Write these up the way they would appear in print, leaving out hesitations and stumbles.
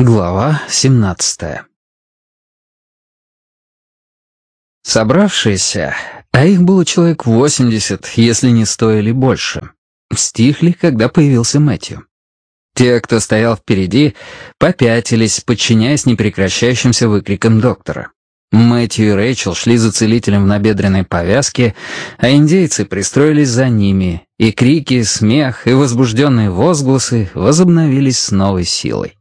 Глава 17. Собравшиеся, а их было человек 80, если не 100 или больше, стихли, когда появился Мэтью. Те, кто стоял впереди, попятились, подчиняясь непрекращающимся выкрикам доктора. Мэтью и Рэйчел шли за целителем в набедренной повязке, а индейцы пристроились за ними, и крики, смех и возбужденные возгласы возобновились с новой силой.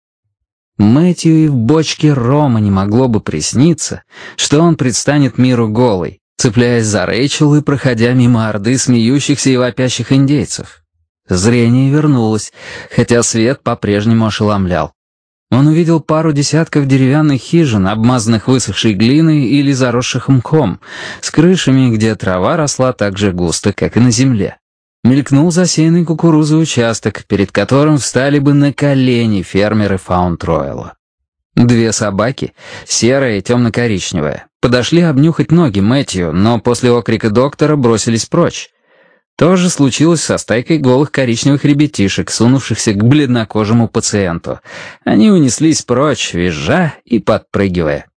Мэтью и в бочке рома не могло бы присниться, что он предстанет миру голый, цепляясь за Рэйчел и проходя мимо орды смеющихся и вопящих индейцев. Зрение вернулось, хотя свет по-прежнему ошеломлял. Он увидел пару десятков деревянных хижин, обмазанных высохшей глиной или заросших мхом, с крышами, где трава росла так же густо, как и на земле. Мелькнул засеянный кукурузой участок, перед которым встали бы на колени фермеры Фаунд-Ройла. Две собаки, серая и темно-коричневая, подошли обнюхать ноги Мэтью, но после окрика доктора бросились прочь. То же случилось со стайкой голых коричневых ребятишек, сунувшихся к бледнокожему пациенту. Они унеслись прочь, визжа и подпрыгивая.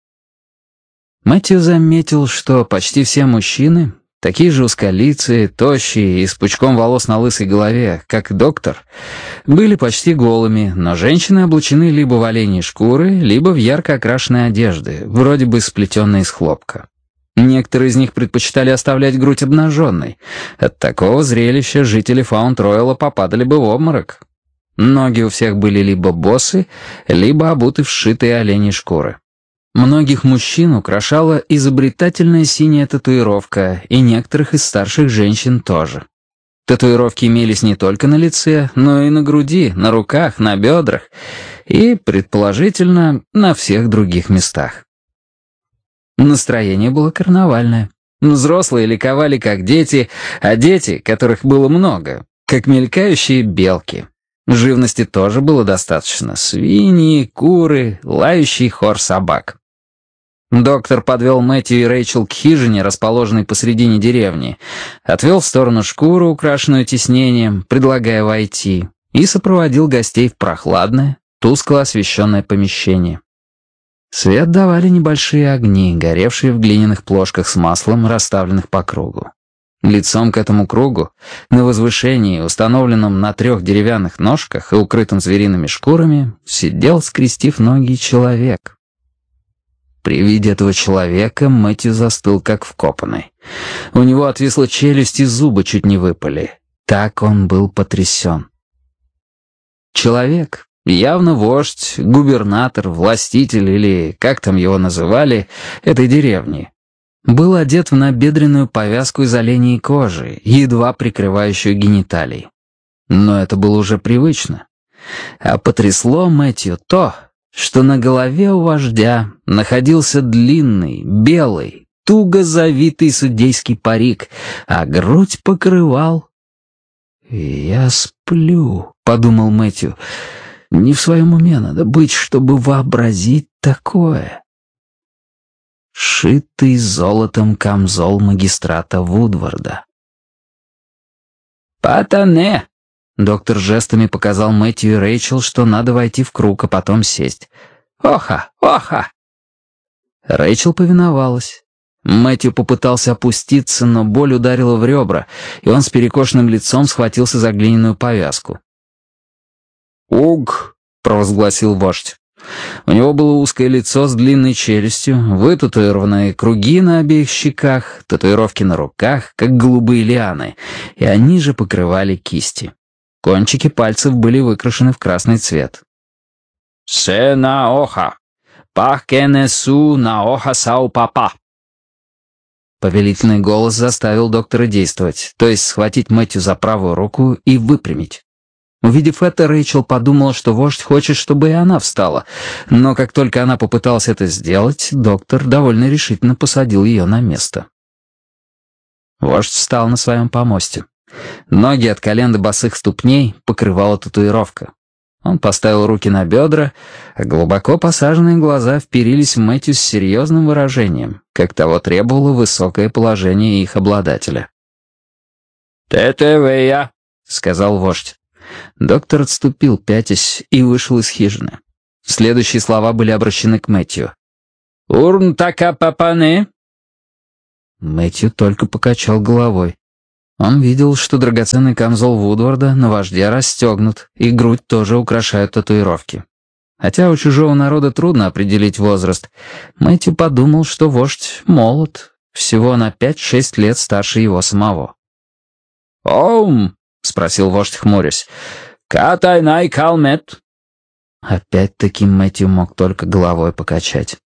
Мэтью заметил, что почти все мужчины, такие же узколицые, тощие и с пучком волос на лысой голове, как доктор, были почти голыми, но женщины облачены либо в оленьи шкуры, либо в ярко окрашенные одежды, вроде бы сплетенные из хлопка. Некоторые из них предпочитали оставлять грудь обнаженной. От такого зрелища жители Фаунд-Ройла попадали бы в обморок. Ноги у всех были либо босы, либо обуты в сшитые оленьи шкуры. Многих мужчин украшала изобретательная синяя татуировка, и некоторых из старших женщин тоже. Татуировки имелись не только на лице, но и на груди, на руках, на бедрах и, предположительно, на всех других местах. Настроение было карнавальное. Взрослые ликовали как дети, а дети, которых было много, как мелькающие белки. Живности тоже было достаточно: свиньи, куры, лающий хор собак. Доктор подвел Мэтью и Рэйчел к хижине, расположенной посредине деревни, отвел в сторону шкуру, украшенную тиснением, предлагая войти, и сопроводил гостей в прохладное, тускло освещенное помещение. Свет давали небольшие огни, горевшие в глиняных плошках с маслом, расставленных по кругу. Лицом к этому кругу, на возвышении, установленном на 3 деревянных ножках и укрытом звериными шкурами, сидел, скрестив ноги, человек. При виде этого человека Мэтью застыл, как вкопанный. У него отвисла челюсть, и зубы чуть не выпали. Так он был потрясен. Человек, явно вождь, губернатор, властитель или, как там его называли, этой деревни, был одет в набедренную повязку из оленьей кожи, едва прикрывающую гениталии. Но это было уже привычно. А потрясло Мэтью то, что на голове у вождя находился длинный, белый, туго завитый судейский парик, а грудь покрывал... «Я сплю», — подумал Мэтью. «Не в своем уме надо быть, чтобы вообразить такое». Шитый золотом камзол магистрата Вудварда. «Патане!» Доктор жестами показал Мэтью и Рэйчел, что надо войти в круг, а потом сесть. «Оха! Оха!» Рэйчел повиновалась. Мэтью попытался опуститься, но боль ударила в ребра, и он с перекошенным лицом схватился за глиняную повязку. «Уг!» — провозгласил вождь. У него было узкое лицо с длинной челюстью, вытатуированные круги на обеих щеках, татуировки на руках, как голубые лианы, и они же покрывали кисти. Кончики пальцев были выкрашены в красный цвет. «Се на оха! Пахкенесу на оха сау папа!» Повелительный голос заставил доктора действовать, то есть схватить Мэтью за правую руку и выпрямить. Увидев это, Рэйчел подумала, что вождь хочет, чтобы и она встала, но как только она попыталась это сделать, доктор довольно решительно посадил ее на место. Вождь встал на своем помосте. Ноги от колен до босых ступней покрывала татуировка. Он поставил руки на бедра, а глубоко посаженные глаза вперились в Мэтью с серьезным выражением, как того требовало высокое положение их обладателя. «Тетевея», — сказал вождь. Доктор отступил, пятясь, и вышел из хижины. Следующие слова были обращены к Мэтью. «Урн така папане?» Мэтью только покачал головой. Он видел, что драгоценный камзол Вудварда на вожде расстегнут, и грудь тоже украшают татуировки. Хотя у чужого народа трудно определить возраст, Мэтью подумал, что вождь молод, всего на 5-6 лет старше его самого. «Оум?» — спросил вождь, хмурясь. «Катайнай калмет?» Опять-таки Мэтью мог только головой покачать.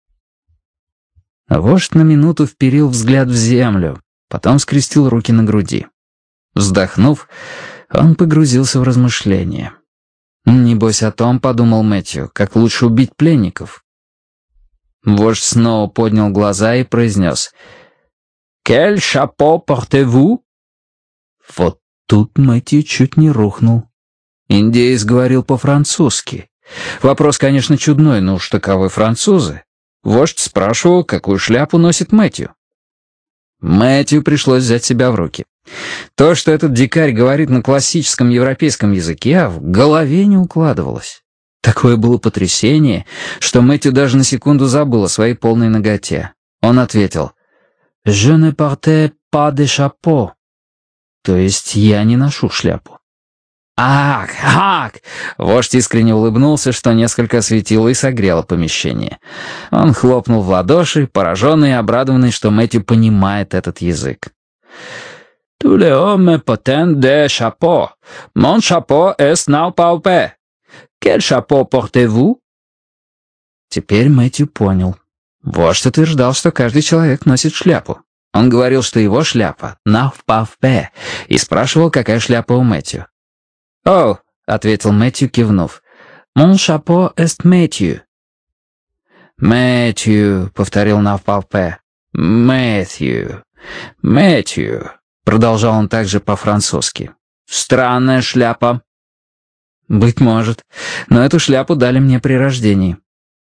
Вождь на минуту вперил взгляд в землю, потом скрестил руки на груди. Вздохнув, он погрузился в размышления. «Небось о том, — подумал Мэтью, — как лучше убить пленников». Вождь снова поднял глаза и произнес: «Quel chapeau portez-vous?» Вот тут Мэтью чуть не рухнул. Индеец говорил по-французски. Вопрос, конечно, чудной, но уж таковы французы. Вождь спрашивал, какую шляпу носит Мэтью. Мэтью пришлось взять себя в руки. То, что этот дикарь говорит на классическом европейском языке, в голове не укладывалось. Такое было потрясение, что Мэтью даже на секунду забыл о своей полной наготе. Он ответил: «Je ne porte pas de chapeau». То есть я не ношу шляпу. «Ах, ах!» Вождь искренне улыбнулся, что несколько осветило и согрело помещение. Он хлопнул в ладоши, пораженный и обрадованный, что Мэтью понимает этот язык. «Tous les hommes portent des chapeaux. Mon chapeau est now paupé. Quel chapeau portez-vous?» Теперь Мэтью понял. Вождь утверждал, что каждый человек носит шляпу. Он говорил, что его шляпа «now paupé», и спрашивал, какая шляпа у Мэтью. «О», — ответил Мэтью, кивнув, «Mon chapeau est Мэтью». «Мэтью», — повторил Навпалпе. «Мэтью, Мэтью», — продолжал он также по-французски. «Странная шляпа». «Быть может, но эту шляпу дали мне при рождении».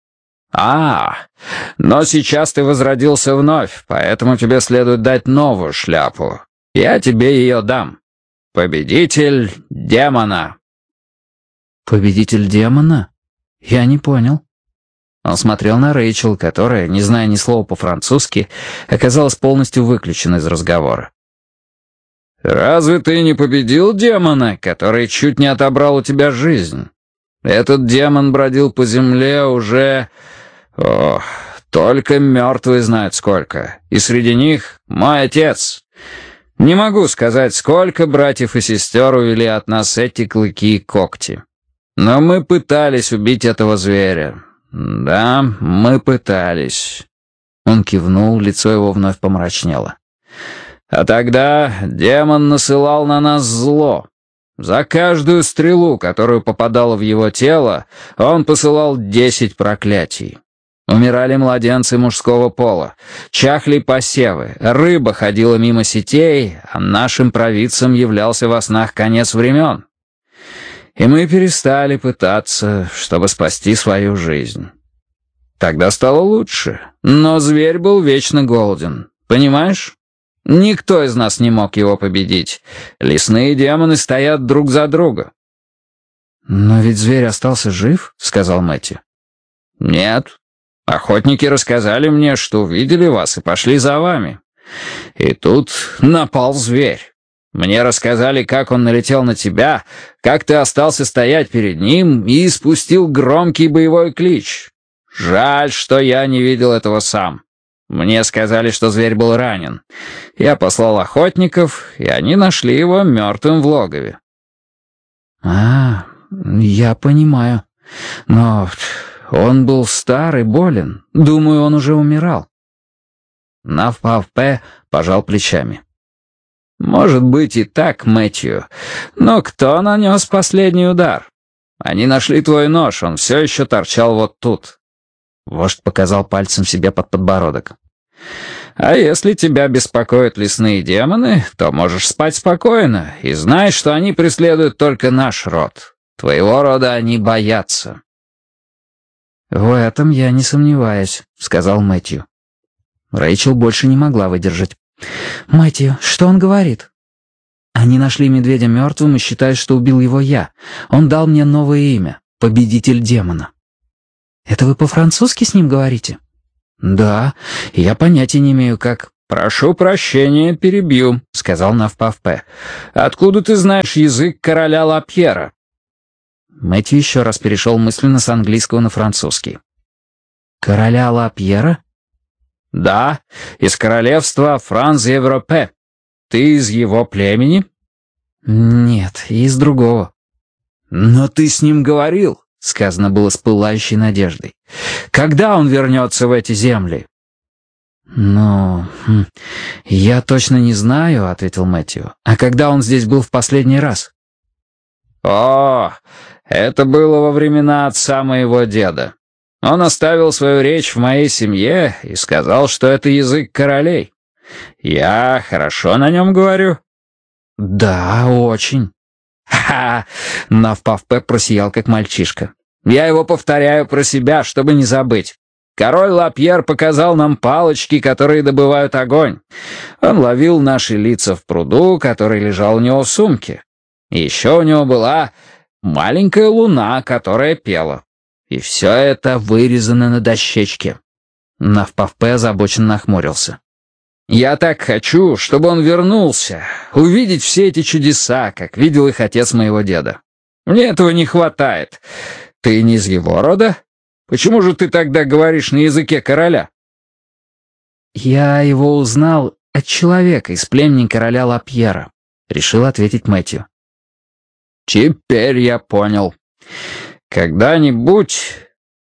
Но сейчас ты возродился вновь, поэтому тебе следует дать новую шляпу. Я тебе ее дам. Победитель демона». «Победитель демона? Я не понял». Он смотрел на Рэйчел, которая, не зная ни слова по-французски, оказалась полностью выключена из разговора. «Разве ты не победил демона, который чуть не отобрал у тебя жизнь? Этот демон бродил по земле уже... только мертвые знают сколько, и среди них мой отец. Не могу сказать, сколько братьев и сестер увели от нас эти клыки и когти. Но мы пытались убить этого зверя. Да, мы пытались». Он кивнул, лицо его вновь помрачнело. «А тогда демон насылал на нас зло. За каждую стрелу, которую попадала в его тело, он посылал 10 проклятий. Умирали младенцы мужского пола, чахли посевы, рыба ходила мимо сетей, а нашим провидцам являлся во снах конец времен. И мы перестали пытаться, чтобы спасти свою жизнь. Тогда стало лучше, но зверь был вечно голоден, понимаешь? Никто из нас не мог его победить. Лесные демоны стоят друг за друга». «Но ведь зверь остался жив», — сказал Мэтью. «Нет. Охотники рассказали мне, что увидели вас и пошли за вами. И тут напал зверь. Мне рассказали, как он налетел на тебя, как ты остался стоять перед ним и испустил громкий боевой клич. Жаль, что я не видел этого сам. Мне сказали, что зверь был ранен. Я послал охотников, и они нашли его мертвым в логове». Я понимаю. Но он был стар и болен. Думаю, он уже умирал». Навпавпе пожал плечами. «Может быть и так, Мэтью, но кто нанес последний удар? Они нашли твой нож, он все еще торчал вот тут». Вождь показал пальцем себе под подбородок. «А если тебя беспокоят лесные демоны, то можешь спать спокойно и знай, что они преследуют только наш род. Твоего рода они боятся». «В этом я не сомневаюсь», — сказал Мэтью. Рэйчел больше не могла выдержать. «Мэтью, что он говорит?» «Они нашли медведя мертвым и считают, что убил его я. Он дал мне новое имя — Победитель демона». Это вы по-французски с ним говорите? Да, я понятия не имею, как... «Прошу прощения, перебью», — сказал Навпавпе. «Откуда ты знаешь язык короля Лапьера?» Мэтью еще раз перешел мысленно с английского на французский. «Короля Лапьера?» «Да, из королевства Франс-Европе. Ты из его племени?» «Нет, из другого». «Но ты с ним говорил», — сказано было с пылающей надеждой. «Когда он вернется в эти земли?» «Ну, я точно не знаю», — ответил Мэтью. «А когда он здесь был в последний раз?» «О, это было во времена отца моего деда. Он оставил свою речь в моей семье и сказал, что это язык королей. Я хорошо на нем говорю?» «Да, очень». «Ха-ха!» — Навпавпе просиял, как мальчишка. «Я его повторяю про себя, чтобы не забыть. Король Лапьер показал нам палочки, которые добывают огонь. Он ловил наши лица в пруду, который лежал у него в сумке. И еще у него была маленькая луна, которая пела. И все это вырезано на дощечке». Навпавпе озабоченно нахмурился. «Я так хочу, чтобы он вернулся, увидеть все эти чудеса, как видел их отец моего деда. Мне этого не хватает. Ты не из его рода? Почему же ты тогда говоришь на языке короля?» «Я его узнал от человека из племени короля Лапьера», — решил ответить Мэтью. «Теперь я понял. Когда-нибудь...»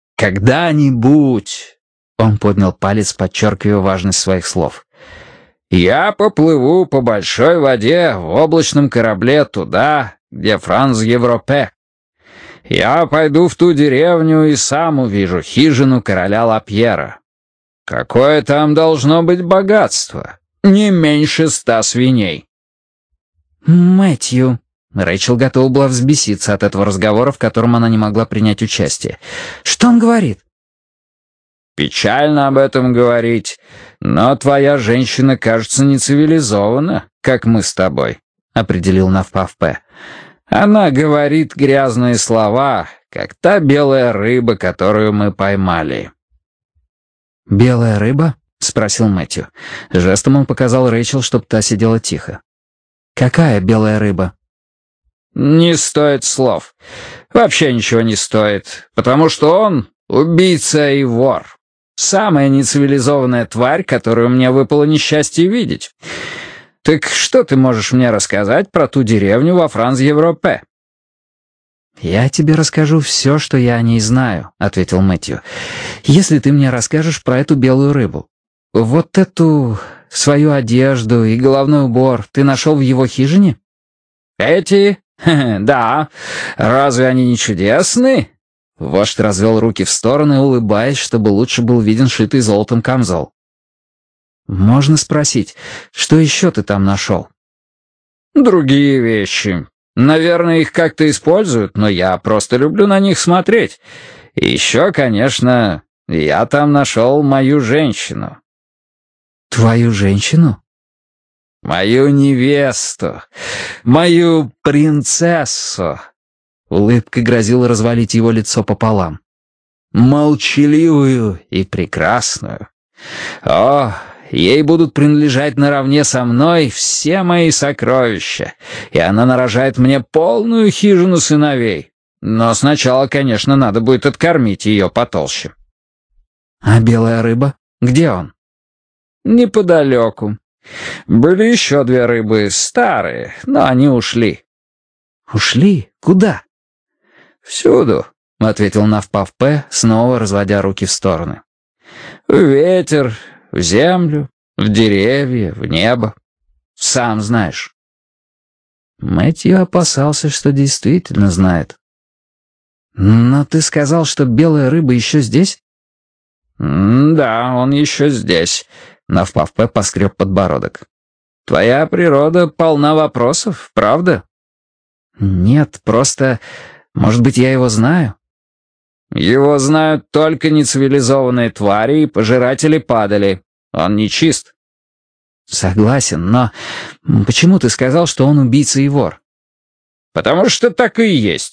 Он поднял палец, подчеркивая важность своих слов. «Я поплыву по большой воде в облачном корабле туда, где Франс-Европе. Я пойду в ту деревню и сам увижу хижину короля Лапьера. Какое там должно быть богатство? Не меньше 100 свиней». «Мэтью...» Рэйчел готова была взбеситься от этого разговора, в котором она не могла принять участие. «Что он говорит?» «Печально об этом говорить, но твоя женщина, кажется, не цивилизована, как мы с тобой», — определил Навпавпе. «Она говорит грязные слова, как та белая рыба, которую мы поймали». «Белая рыба?» — спросил Мэтью. Жестом он показал Рэйчел, чтобы та сидела тихо. «Какая белая рыба?» «Не стоит слов. Вообще ничего не стоит, потому что он убийца и вор. Самая нецивилизованная тварь, которую мне выпало несчастье видеть. Так что ты можешь мне рассказать про ту деревню во Франс-Европе?» «Я тебе расскажу все, что я о ней знаю», — ответил Мэтью. «Если ты мне расскажешь про эту белую рыбу. Вот эту свою одежду и головной убор ты нашел в его хижине?» «Эти? Да. Разве они не чудесны?» Вождь развел руки в стороны, улыбаясь, чтобы лучше был виден шитый золотом камзол. «Можно спросить, что еще ты там нашел?» «Другие вещи. Наверное, их как-то используют, но я просто люблю на них смотреть. И еще, конечно, я там нашел мою женщину». «Твою женщину?» «Мою невесту, мою принцессу». Улыбка грозила развалить его лицо пополам. «Молчаливую и прекрасную. О, ей будут принадлежать наравне со мной все мои сокровища, и она нарожает мне полную хижину сыновей. Но сначала, конечно, надо будет откормить ее потолще». «А белая рыба? Где он?» «Неподалеку. Были еще 2 рыбы, старые, но они ушли». «Ушли? Куда?» «Всюду», — ответил Навпавпе, снова разводя руки в стороны. «В ветер, в землю, в деревья, в небо. Сам знаешь». Мэтью опасался, что действительно знает. «Но ты сказал, что белая рыба еще здесь?» «Да, он еще здесь», — Навпавпе поскреб подбородок. «Твоя природа полна вопросов, правда?» «Нет, просто... Может быть, я его знаю?» «Его знают только нецивилизованные твари и пожиратели падали. Он нечист». «Согласен, но почему ты сказал, что он убийца и вор?» «Потому что так и есть.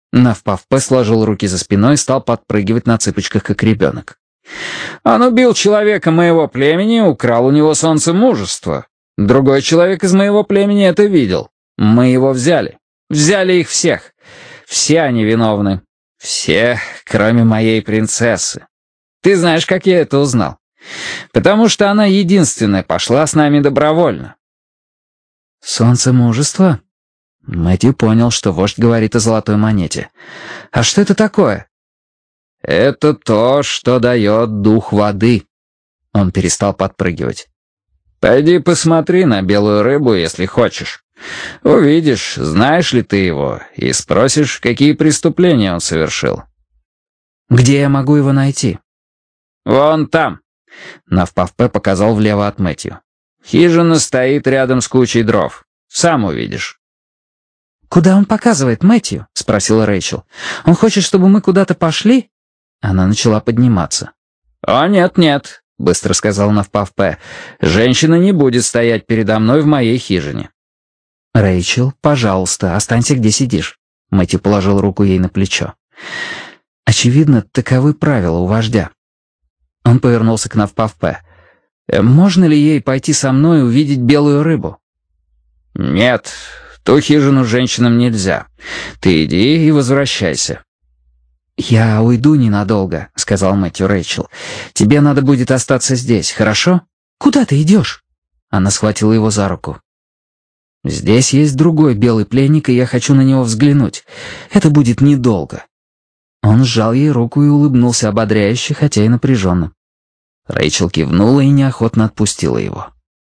Навпавпе сложил руки за спиной и стал подпрыгивать на цыпочках, как ребенок. «Он убил человека моего племени, украл у него солнце мужества. Другой человек из моего племени это видел. Мы его взяли. Взяли их всех. Все они виновны. Все, кроме моей принцессы. Ты знаешь, как я это узнал? Потому что она единственная пошла с нами добровольно». «Солнце мужества?» Мэтью понял, что вождь говорит о золотой монете. «А что это такое?» «Это то, что дает дух воды». Он перестал подпрыгивать. «Пойди посмотри на белую рыбу, если хочешь. Увидишь, знаешь ли ты его, и спросишь, какие преступления он совершил». «Где я могу его найти?» «Вон там». Навпавпе показал влево от Мэтью. «Хижина стоит рядом с кучей дров. Сам увидишь». «Куда он показывает, Мэтью?» — спросила Рэйчел. «Он хочет, чтобы мы куда-то пошли?» Она начала подниматься. «О, нет-нет», — быстро сказал Навпавпе. «Женщина не будет стоять передо мной в моей хижине». «Рэйчел, пожалуйста, останься, где сидишь». Мэтью положил руку ей на плечо. «Очевидно, таковы правила у вождя». Он повернулся к Навпавпе. «Можно ли ей пойти со мной и увидеть белую рыбу?» «Нет, ту хижину женщинам нельзя. Ты иди и возвращайся». «Я уйду ненадолго», — сказал Мэтью Рэйчел. «Тебе надо будет остаться здесь, хорошо?» «Куда ты идешь?» Она схватила его за руку. «Здесь есть другой белый пленник, и я хочу на него взглянуть. Это будет недолго». Он сжал ей руку и улыбнулся ободряюще, хотя и напряженно. Рэйчел кивнула и неохотно отпустила его.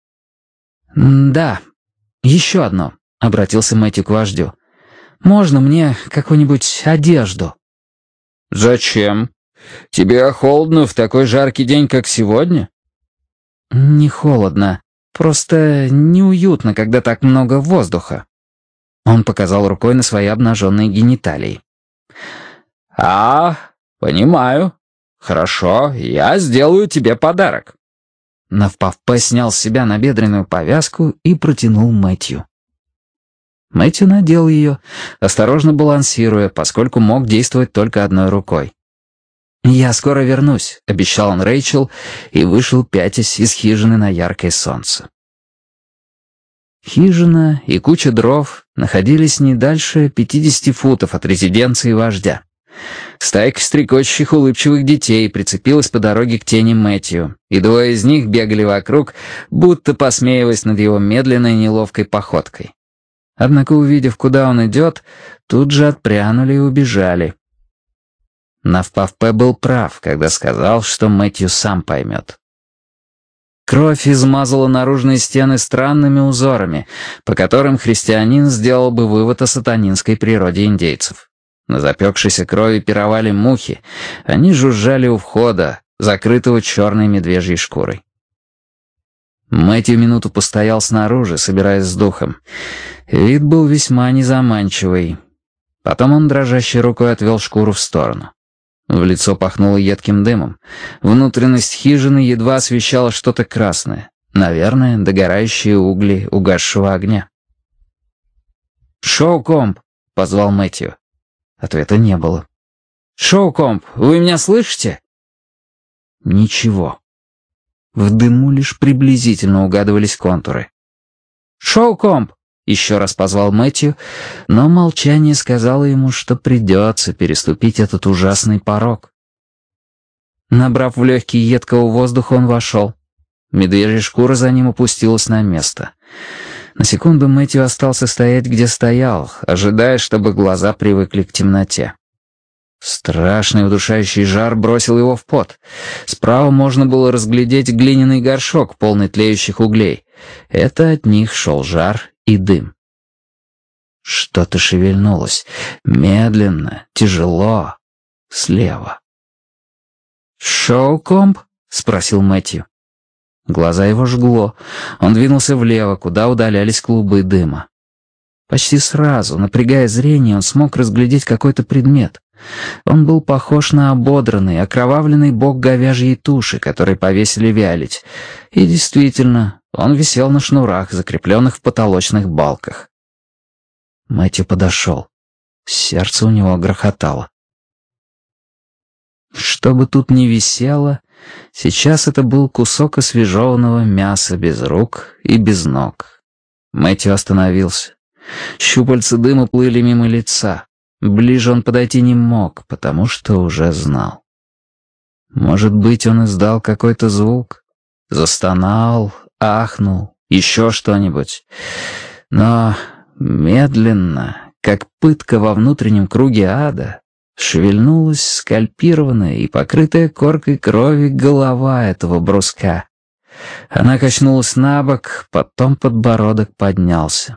«Да, еще одно», — обратился Мэтью к вождю. «Можно мне какую-нибудь одежду?» «Зачем? Тебе холодно в такой жаркий день, как сегодня?» «Не холодно. Просто неуютно, когда так много воздуха». Он показал рукой на свои обнаженные гениталии. Понимаю. Хорошо, я сделаю тебе подарок». Навпавпе снял с себя набедренную повязку и протянул Мэтью. Мэтью надел ее, осторожно балансируя, поскольку мог действовать только одной рукой. «Я скоро вернусь», — обещал он Рэйчел, и вышел, пятясь из хижины на яркое солнце. Хижина и куча дров находились не дальше 50 футов от резиденции вождя. Стайка стрекочущих улыбчивых детей прицепилась по дороге к тени Мэтью, и двое из них бегали вокруг, будто посмеиваясь над его медленной неловкой походкой. Однако, увидев, куда он идет, тут же отпрянули и убежали. Навпавпе был прав, когда сказал, что Мэтью сам поймет. Кровь измазала наружные стены странными узорами, по которым христианин сделал бы вывод о сатанинской природе индейцев. На запекшейся крови пировали мухи, они жужжали у входа, закрытого черной медвежьей шкурой. Мэтью минуту постоял снаружи, собираясь с духом. Вид был весьма незаманчивый. Потом он дрожащей рукой отвел шкуру в сторону. В лицо пахнуло едким дымом. Внутренность хижины едва освещала что-то красное. Наверное, догорающие угли угасшего огня. «Шоу-комп!» — позвал Мэтью. Ответа не было. «Шоу-комп, вы меня слышите?» Ничего. В дыму лишь приблизительно угадывались контуры. «Шоу-комп!» — еще раз позвал Мэтью, но молчание сказало ему, что придется переступить этот ужасный порог. Набрав в легкие едкого воздуха, он вошел. Медвежья шкура за ним опустилась на место. На секунду Мэтью остался стоять, где стоял, ожидая, чтобы глаза привыкли к темноте. Страшный удушающий жар бросил его в пот. Справа можно было разглядеть глиняный горшок, полный тлеющих углей. Это от них шел жар и дым. Что-то шевельнулось. Медленно, тяжело. Слева. «Шоу-комп?» — спросил Мэтью. Глаза его жгло. Он двинулся влево, куда удалялись клубы дыма. Почти сразу, напрягая зрение, он смог разглядеть какой-то предмет. Он был похож на ободранный, окровавленный бок говяжьей туши, который повесили вялить. И действительно, он висел на шнурах, закрепленных в потолочных балках. Мэтью подошел. Сердце у него грохотало. Что бы тут ни висело, сейчас это был кусок освежеванного мяса без рук и без ног. Мэтью остановился. Щупальца дыма плыли мимо лица. Ближе он подойти не мог, потому что уже знал. Может быть, он издал какой-то звук, застонал, ахнул, еще что-нибудь. Но медленно, как пытка во внутреннем круге ада, шевельнулась скальпированная и покрытая коркой крови голова этого бруска. Она качнулась на бок, потом подбородок поднялся.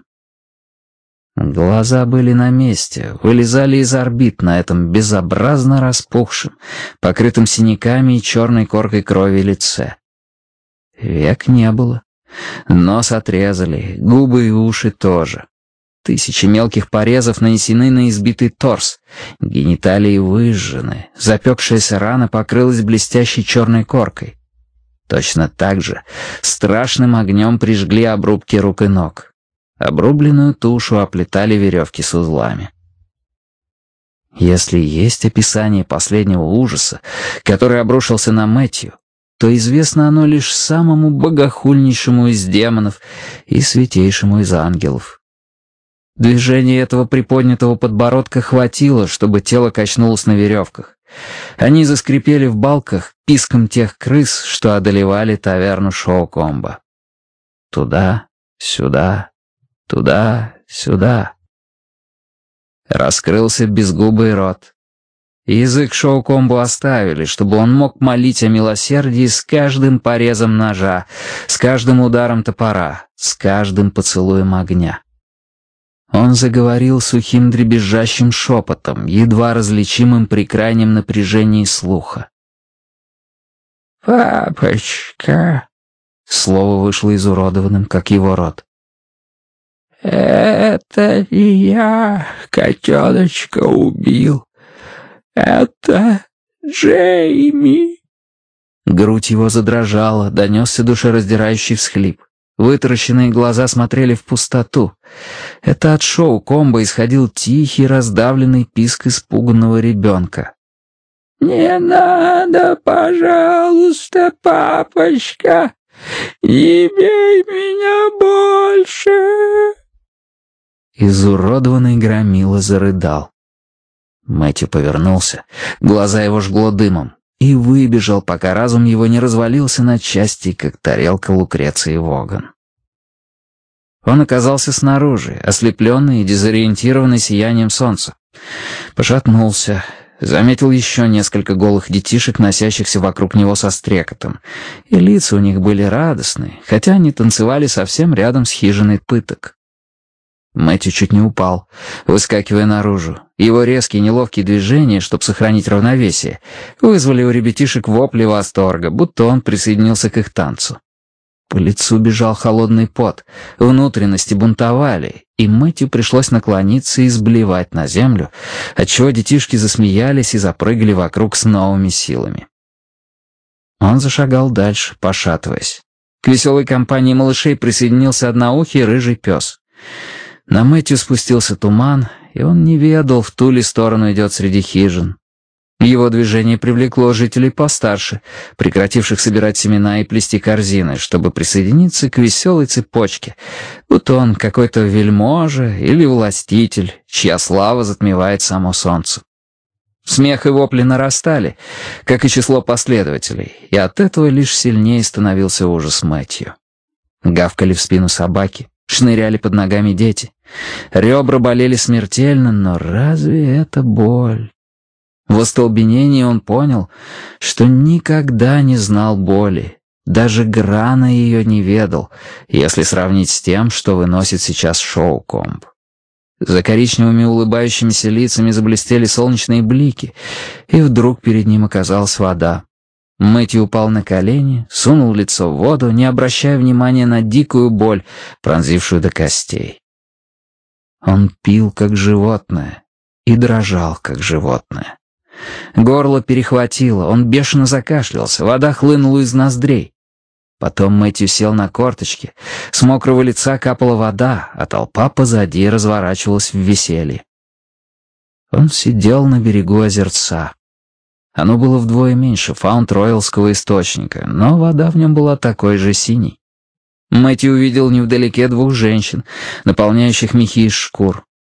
Глаза были на месте, вылезали из орбит на этом безобразно распухшем, покрытым синяками и черной коркой крови лице. Век не было. Нос отрезали, губы и уши тоже. Тысячи мелких порезов нанесены на избитый торс. Гениталии выжжены. Запекшаяся рана покрылась блестящей черной коркой. Точно так же страшным огнем прижгли обрубки рук и ног. Обрубленную тушу оплетали веревки с узлами. Если есть описание последнего ужаса, который обрушился на Мэтью, то известно оно лишь самому богохульнейшему из демонов и святейшему из ангелов. Движение этого приподнятого подбородка хватило, чтобы тело качнулось на веревках. Они заскрипели в балках писком тех крыс, что одолевали таверну Шоукомба. Туда, сюда, туда, сюда. Раскрылся безгубый рот. Язык Шоукомбу оставили, чтобы он мог молить о милосердии с каждым порезом ножа, с каждым ударом топора, с каждым поцелуем огня. Он заговорил сухим дребезжащим шепотом, едва различимым при крайнем напряжении слуха. «Папочка!» — слово вышло изуродованным, как его рот. «Это не я котеночка убил. Это Джейми!» Грудь его задрожала, донесся душераздирающий всхлип. Вытаращенные глаза смотрели в пустоту. Это от Шоукомба исходил тихий, раздавленный писк испуганного ребенка. «Не надо, пожалуйста, папочка! Не бей меня больше!» Изуродованный громила зарыдал. Мэтью повернулся, глаза его жгло дымом, и выбежал, пока разум его не развалился на части, как тарелка Лукреции Воган. Он оказался снаружи, ослепленный и дезориентированный сиянием солнца. Пошатнулся, заметил еще несколько голых детишек, носящихся вокруг него со стрекотом, и лица у них были радостные, хотя они танцевали совсем рядом с хижиной пыток. Мэтью чуть не упал, выскакивая наружу. Его резкие неловкие движения, чтобы сохранить равновесие, вызвали у ребятишек вопли восторга, будто он присоединился к их танцу. По лицу бежал холодный пот, внутренности бунтовали, и Мэтью пришлось наклониться и сблевать на землю, отчего детишки засмеялись и запрыгали вокруг с новыми силами. Он зашагал дальше, пошатываясь. К веселой компании малышей присоединился одноухий рыжий пес. На Мэтью спустился туман, и он не ведал, в ту ли сторону идет среди хижин. Его движение привлекло жителей постарше, прекративших собирать семена и плести корзины, чтобы присоединиться к веселой цепочке, будто он какой-то вельможа или властитель, чья слава затмевает само солнце. Смех и вопли нарастали, как и число последователей, и от этого лишь сильнее становился ужас Мэтью. Гавкали в спину собаки, шныряли под ногами дети. Ребра болели смертельно, но разве это боль? В остолбенении он понял, что никогда не знал боли, даже грана ее не ведал, если сравнить с тем, что выносит сейчас Шоукомб. За коричневыми улыбающимися лицами заблестели солнечные блики, и вдруг перед ним оказалась вода. Мэтью упал на колени, сунул лицо в воду, не обращая внимания на дикую боль, пронзившую до костей. Он пил, как животное, и дрожал, как животное. Горло перехватило, он бешено закашлялся, вода хлынула из ноздрей. Потом Мэтью сел на корточки, с мокрого лица капала вода, а толпа позади разворачивалась в веселье. Он сидел на берегу озерца. Оно было вдвое меньше Фаунд-Роялского источника, но вода в нем была такой же синей. Мэтью увидел невдалеке двух женщин, наполняющих мехи из шкур.